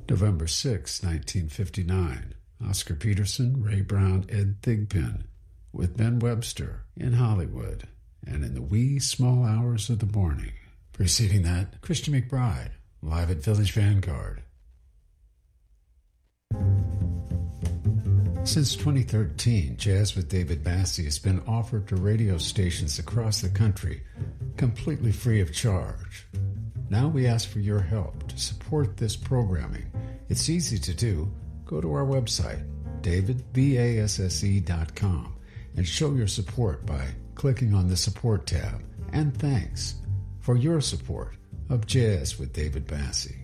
November 6, 1959, Oscar Peterson, Ray Brown, Ed Thigpen, with Ben Webster in Hollywood and in the wee small hours of the morning. Preceding that, Christian McBride, live at Village Vanguard. Since 2013, Jazz with David Bassie has been offered to radio stations across the country, completely free of charge. Now we ask for your help to support this programming. It's easy to do. Go to our website, davidbasse.com, and show your support by clicking on the Support tab. And thanks for your support of Jazz with David Bassie.